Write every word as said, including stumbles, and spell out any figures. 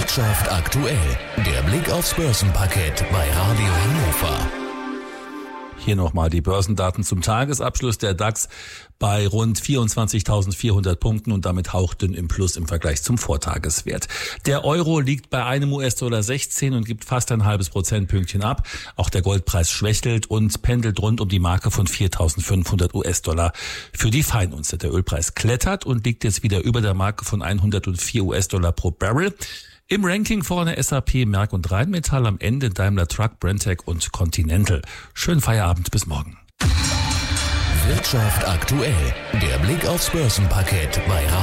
Wirtschaft aktuell. Der Blick aufs Börsenparkett bei Radio Hannover. Hier nochmal die Börsendaten zum Tagesabschluss. Der DAX bei rund vierundzwanzigtausendvierhundert Punkten und damit hauchdünn im Plus im Vergleich zum Vortageswert. Der Euro liegt bei einem U S-Dollar sechzehn und gibt fast ein halbes Prozentpünktchen ab. Auch der Goldpreis schwächelt und pendelt rund um die Marke von viertausendfünfhundert U S-Dollar für die Feinunze. Der Ölpreis klettert und liegt jetzt wieder über der Marke von hundertvier U S-Dollar pro Barrel. Im Ranking vorne S A P, Merck und Rheinmetall, am Ende Daimler Truck, Brenntag und Continental. Schönen Feierabend, bis morgen. Wirtschaft aktuell. Der Blick aufs Börsenparkett bei Radio